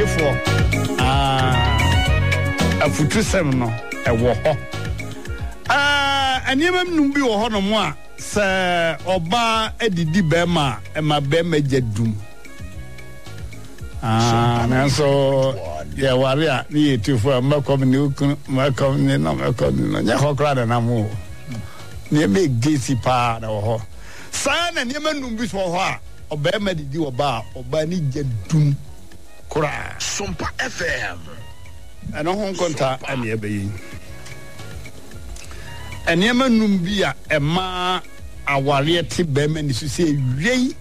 Atiefoɔ afutu sem no ɛwɔ hɔ aniema num bi wɔ hɔ no mo a sɛ ɔba adidi bɛma ɛma bɛma gyadum nanso yɛware a ne yɛtufo a mɛkɔm ne wokunu mɛkɔm ne na mɛkɔm ne no nyɛ hɔ koraa da nam o nneɛma ɛgesi paa na wɔ hɔ saa na nneɛma num bi so wɔ hɔ a ɔbɛma didi ɔba a ɔba ne gyadum koraa Sumpa FM ɛno ho nkonta ɛne ɛbɛyi ɛnneɛma num bi a ɛma awareɛ te bɛma ne so sɛ wiei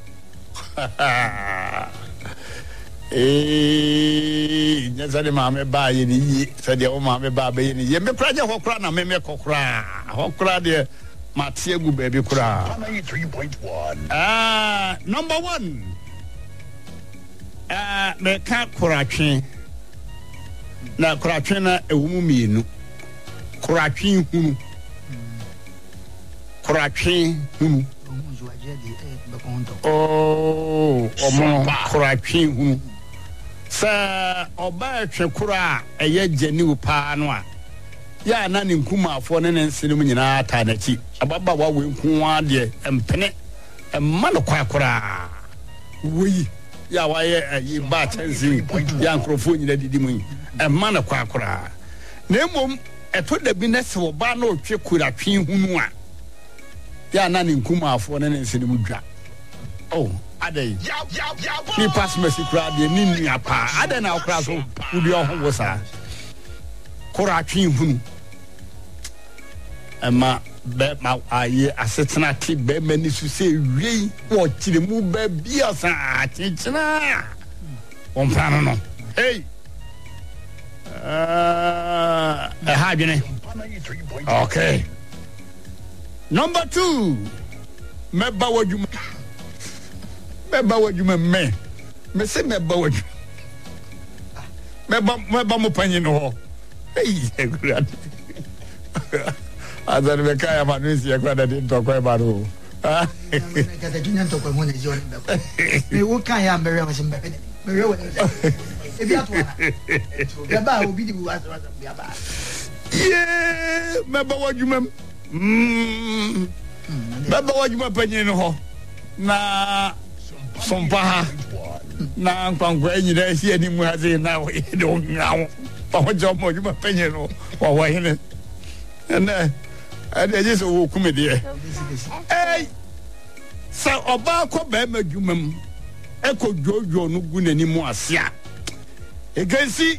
nyɛ sɛde maame baa yɛ ne yie sɛdeɛ wo maame baa bɛyɛ ne yie mekora nyɛ hɔ koraa na memɛkɔ koraa hɔ koraa deɛ mate agu baabi koraa number 1 meka koratwe na koratwe na ɛwɔ mu mmienu koratwe hunu koratwe hunu ɔmo koratwe hunu sɛ ɔba ɛtwe koro a ɛyɛ gyaniw paa no a yɛ na ne nkumafoɔ ne ne nsenom nyinaa taa n'akyi ababaawa wɔ nku adeɛ mpene ɛma no kwa koraa woyi yɛ a wayɛ ayi ba kyɛnse yɛ nkurɔfoɔ nyina didi mu yi ɛma no kwa koraa na mmom ɛtɔ da bi na sɛ ɔba na ɔtwe koratwe hunu a yɛ na ne nkumafoɔ ne ne nsenom dwa adai ni pass mercy kura de ni nua pa adai na okra so udi ho wo sa kora twi hunu ama be ma aye asetena ti be mani su se wiei wo kire mu ba bia sa chichina on plano no hey ha bine okay number 2 meba wajuma meba wajuma me se meba wajuma meba mo panyi no ho hey grad azan me kaya manusi ya kwa dadi ntokwa ba ro kata dunya ntokwa mo ne joni be me wo kan ya mbere wa simbe me wo ebi atwa ga ba obi di wa bi aba meba wajuma meba wajuma panyi no ho na sompa ha na nkwankwa nyina esi animu ha ze na wo ye do ngawo pa ho jo mo juma panyi no wa hene na ade je so wo kumede sa oba ko ba ma dwumam e ko dwojo no gu nani mu ase a e gansi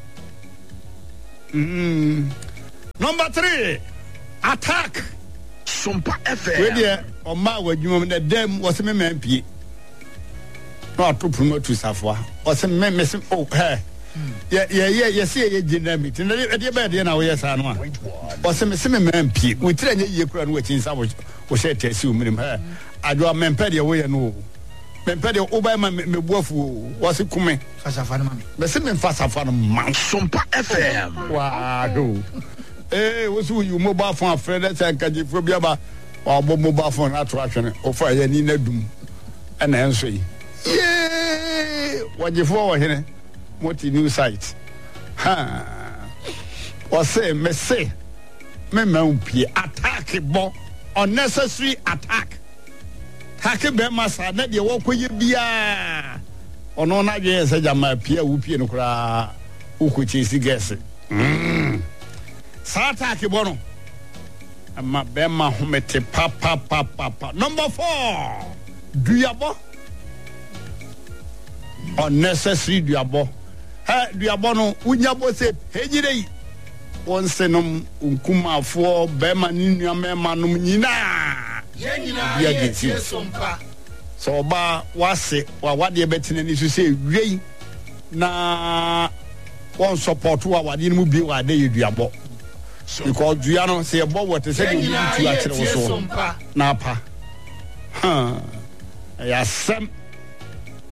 number 3 attack Sumpa FM we dia o ma wa dwumam na dem wo se me mampie no to promote safwa o se me se oh he ye se ye dynamic na de ba de na wo ye sa no a o se me mampie we tire nya ye kura no wachin sa wo she tesi o minim he adwo mempe de wo ye no mempe de o ba ma me buafu wo se kume fasafa no mame me se me fasafa no man Sumpa FM wa do wo su you mobile phone friend that say kaji fo bia ba wa bo mobile phone ato ahwene o fa ye ni na dum ana enso yi wajifo wa hene multi new site o say me say me mampie attack bo unnecessary attack be masa na de wo koye bia ono na je se jama pia wo pie no kura ukuchi si gese sa attack bo no ama be ma homete papa number 4 duyabo unnecessary duabo duabo no unyabo se hejirei wonsenom nkumafo be ma ninua mema nom nyina ya geti so ba wase wade betene ni so se wiei na won support wa wade ni mu bi wade duabo because dua no se ebo wote se de tu akere wo so na pa ya sem